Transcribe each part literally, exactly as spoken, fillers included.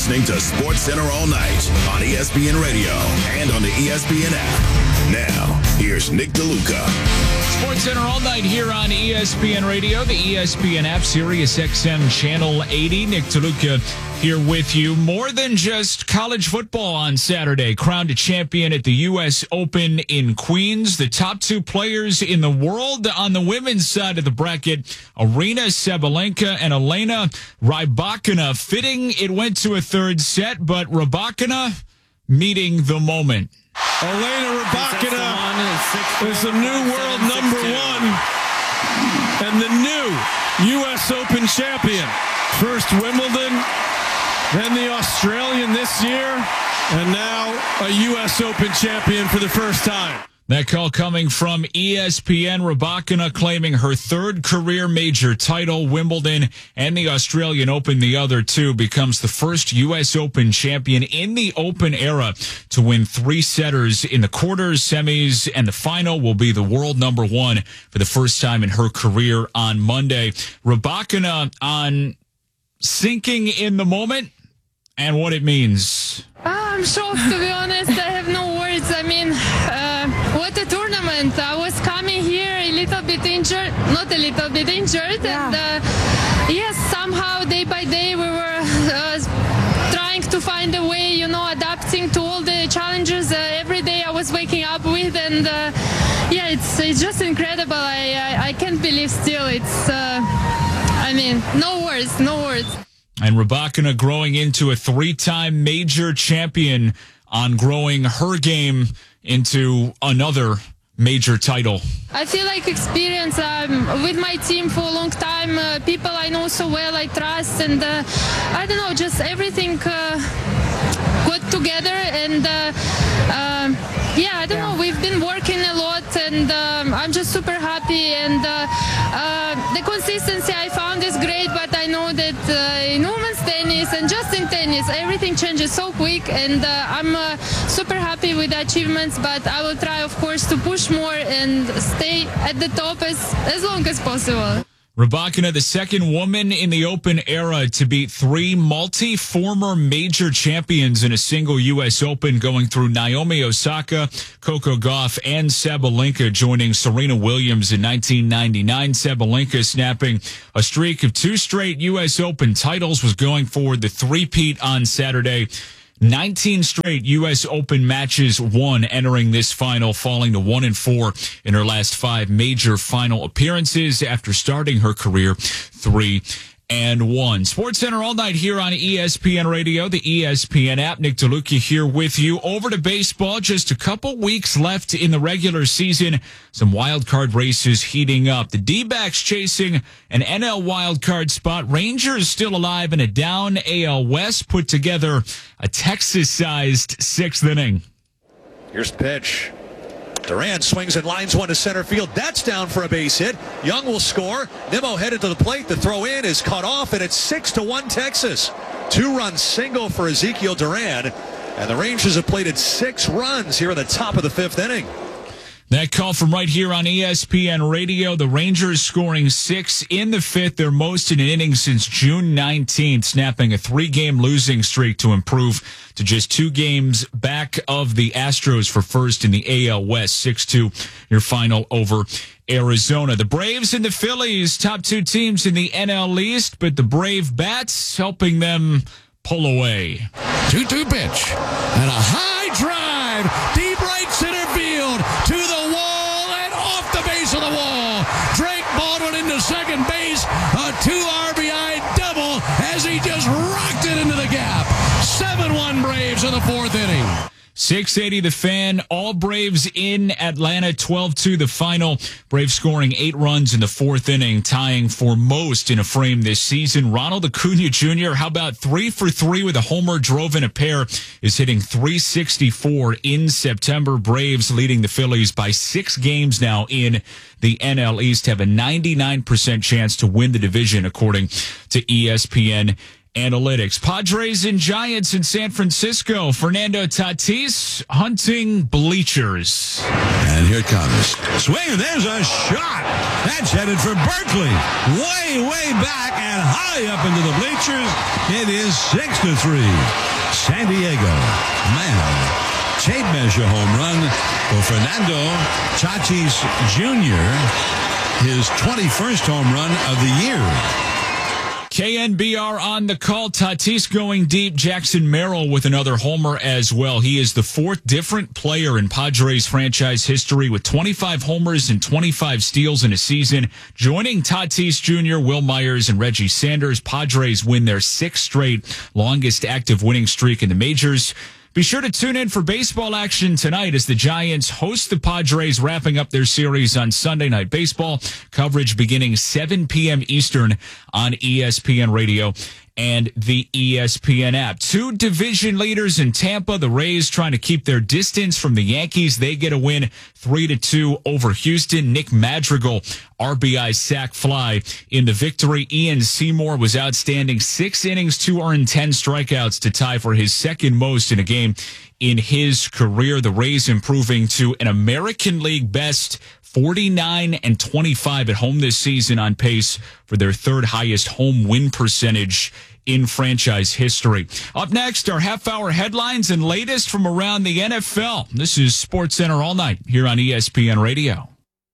listening to SportsCenter All Night on E S P N Radio and on the E S P N app. Now, here's Nick DeLuca. SportsCenter All Night here on E S P N Radio, the E S P N app, Sirius X M Channel eighty. Nick DeLuca here with you. More than just college football on Saturday. Crowned a champion at the U S Open in Queens. The top two players in the world on the women's side of the bracket, Aryna Sabalenka and Elena Rybakina. Fitting it went to a third set, but Rybakina meeting the moment. Elena Rybakina is the new world number one and the new U S Open champion. First Wimbledon, then the Australian this year, and now a U S Open champion for the first time. That call coming from E S P N. Rybakina claiming her third career major title, Wimbledon and the Australian Open, the other two, becomes the first U S Open champion in the Open era to win three setters in the quarters, semis, and the final. Will be the world number one for the first time in her career on Monday. Rybakina on sinking in the moment and what it means. I'm shocked, to be honest. I have no words. I mean, uh, what a tournament. I was coming here a little bit injured, not a little bit injured. Yeah. And uh, yes, somehow day by day we were uh, trying to find a way, you know, adapting to all the challenges uh, every day I was waking up with. And uh, yeah, it's, it's just incredible. I, I, I can't believe still. It's, uh, I mean, no words, no words. And Rybakina growing into a three-time major champion on growing her game into another major title. I feel like experience um, with my team for a long time, uh, people I know so well, I trust, and uh, I don't know, just everything uh, got together, and uh, uh, yeah, I don't yeah. know, we've been working a lot, and um, I'm just super happy, and uh, uh, the consistency I found is great, but I know that uh, in women's tennis and just in tennis, everything changes so quick, and uh, I'm uh, super happy with the achievements, but I will try, of course, to push more and stay at the top as, as long as possible. Rybakina, the second woman in the Open era to beat three multi-former major champions in a single U S Open, going through Naomi Osaka, Coco Gauff, and Sabalenka, joining Serena Williams in nineteen ninety-nine. Sabalenka snapping a streak of two straight U S Open titles, was going for the three-peat on Saturday. nineteen straight U S Open matches won, entering this final, falling to one and four in her last five major final appearances after starting her career three and one. SportsCenter All Night here on E S P N Radio, the E S P N app. Nick DeLuca here with you. Over to baseball. Just a couple weeks left in the regular season. Some wild card races heating up. The D-backs chasing an N L wild card spot. Rangers still alive in a down A L West. Put together a Texas-sized sixth inning. Here's the pitch. Duran swings and lines one to center field. That's down for a base hit. Young will score. Nimmo headed to the plate. The throw in is cut off, and it's six to one Texas. Two-run single for Ezekiel Duran, and the Rangers have plated six runs here in the top of the fifth inning. That call from right here on E S P N Radio. The Rangers scoring six in the fifth, their most in an inning since June nineteenth, snapping a three-game losing streak to improve to just two games back of the Astros for first in the A L West. six two, your final over Arizona. The Braves and the Phillies, top two teams in the N L East, but the Brave bats helping them pull away. two two pitch and a high drive, deep right center field, to the wall and off the base of the wall. Drake Baldwin into second base, a two R B I double as he just rocked it into the gap. seven one Braves in the fourth inning. six eighty The Fan, all Braves in Atlanta, twelve two the final. Braves scoring eight runs in the fourth inning, tying for most in a frame this season. Ronald Acuna Junior, how about three for three with a homer, drove in a pair, is hitting three sixty-four in September. Braves leading the Phillies by six games now in the N L East, have a ninety-nine percent chance to win the division, according to E S P N analytics. Padres and Giants in San Francisco. Fernando Tatis hunting bleachers. And here it comes. Swing, and there's a shot. That's headed for Berkeley. Way, way back and high up into the bleachers. It is six to three. San Diego. Man. Tape measure home run for Fernando Tatis Junior His twenty-first home run of the year. K N B R on the call. Tatis going deep. Jackson Merrill with another homer as well. He is the fourth different player in Padres franchise history with twenty-five homers and twenty-five steals in a season. Joining Tatis Junior, Will Myers, and Reggie Sanders, Padres win their sixth straight, longest active winning streak in the majors. Be sure to tune in for baseball action tonight as the Giants host the Padres, wrapping up their series on Sunday Night Baseball. Coverage beginning seven p.m. Eastern on E S P N Radio and the E S P N app. Two division leaders in Tampa, the Rays trying to keep their distance from the Yankees. They get a win three to two over Houston. Nick Madrigal, R B I sac fly in the victory. Ian Seymour was outstanding. Six innings, two earned, ten strikeouts to tie for his second most in a game in his career. The Rays improving to an American League best forty-nine and twenty-five at home this season, on pace for their third highest home win percentage in franchise history. Up next, our half-hour headlines and latest from around the N F L. This is SportsCenter All Night here on E S P N Radio.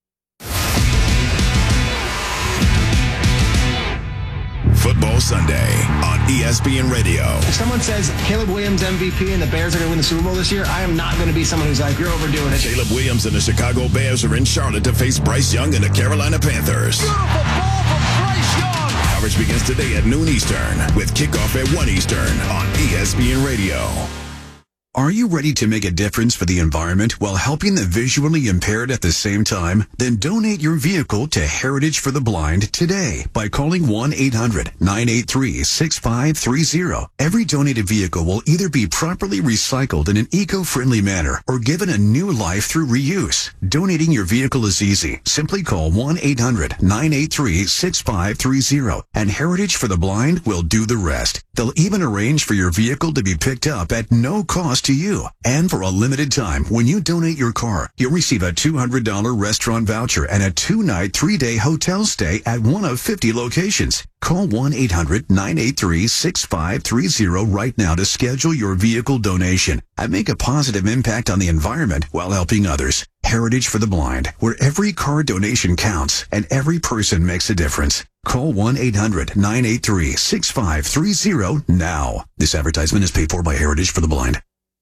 Football Sunday on E S P N Radio. If someone says Caleb Williams M V P and the Bears are going to win the Super Bowl this year, I am not going to be someone who's like, you're overdoing it. Caleb Williams and the Chicago Bears are in Charlotte to face Bryce Young and the Carolina Panthers. Beautiful ball from Bryce Young. Coverage begins today at noon Eastern with kickoff at one Eastern on E S P N Radio. Are you ready to make a difference for the environment while helping the visually impaired at the same time? Then donate your vehicle to Heritage for the Blind today by calling one eight hundred nine eight three six five three zero. Every donated vehicle will either be properly recycled in an eco-friendly manner or given a new life through reuse. Donating your vehicle is easy. Simply call one eight hundred nine eight three six five three zero and Heritage for the Blind will do the rest. They'll even arrange for your vehicle to be picked up at no cost to you. And for a limited time, when you donate your car, you'll receive a two hundred dollars restaurant voucher and a two-night, three-day hotel stay at one of fifty locations. Call one eight hundred nine eight three six five three zero right now to schedule your vehicle donation and make a positive impact on the environment while helping others. Heritage for the Blind, where every car donation counts and every person makes a difference. Call one eight hundred nine eight three six five three zero now. This advertisement is paid for by Heritage for the Blind.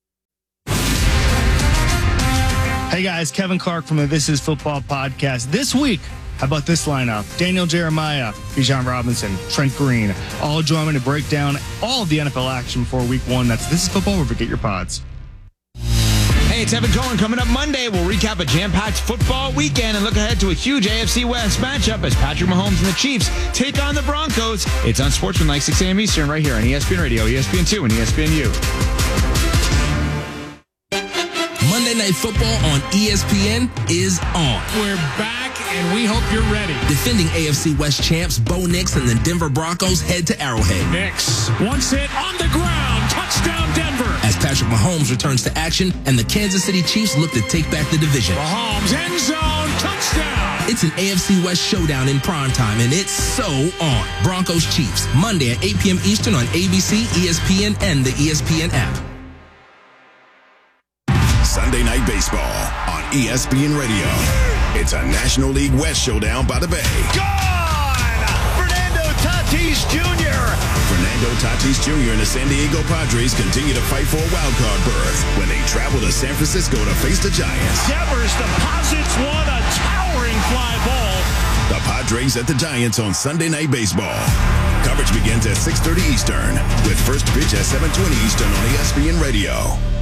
Hey guys, Kevin Clark from the This Is Football podcast. This week, how about this lineup? Daniel Jeremiah, Bijan Robinson, Trent Green, all join me to break down all of the N F L action for week one. That's This Is Football, where we get your pods. Hey, it's Evan Cohen. Coming up Monday, we'll recap a jam-packed football weekend and look ahead to a huge A F C West matchup as Patrick Mahomes and the Chiefs take on the Broncos. It's on Sportsman, six a.m. Eastern, right here on E S P N Radio, E S P N two, and E S P N U. Monday Night Football on E S P N is on. We're back, and we hope you're ready. Defending A F C West champs Bo Nix and the Denver Broncos head to Arrowhead. Nix, once hit on the ground, touchdown Denver. As Patrick Mahomes returns to action and the Kansas City Chiefs look to take back the division. Mahomes, end zone, touchdown. It's an A F C West showdown in primetime, and it's so on. Broncos Chiefs, Monday at eight p.m. Eastern on A B C, E S P N, and the E S P N app. Sunday Night Baseball on E S P N Radio. It's a National League West showdown by the Bay. Gone! Fernando Tatis Junior Fernando Tatis Junior and the San Diego Padres continue to fight for a wildcard berth when they travel to San Francisco to face the Giants. Devers deposits one, a towering fly ball. The Padres at the Giants on Sunday Night Baseball. Coverage begins at six thirty Eastern with first pitch at seven twenty Eastern on E S P N Radio.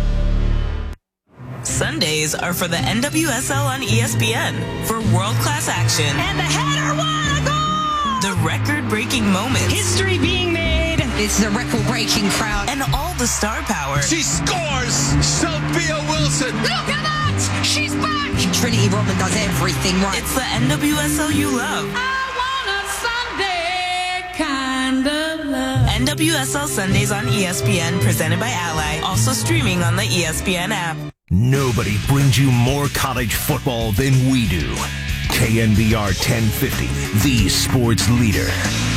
Sundays are for the N W S L on E S P N for world-class action. And the header, what a goal! The record-breaking moments. History being made. It's the record-breaking crowd. And all the star power. She scores! Sophia Wilson! Look at that! She's back! Trinity Rodman does everything right. It's the N W S L you love. I want a Sunday kind of love. N N W S L Sundays on E S P N, presented by Ally. Also streaming on the E S P N app. Nobody brings you more college football than we do. K N B R ten fifty, the sports leader.